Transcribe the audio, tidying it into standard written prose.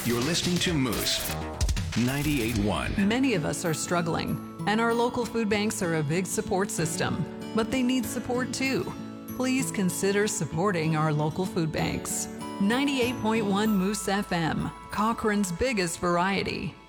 You're listening to Moose 98.1. Many of us are struggling, and our local food banks are a big support system, but they need support too. Please consider supporting our local food banks. 98.1 Moose FM, Cochrane's biggest variety.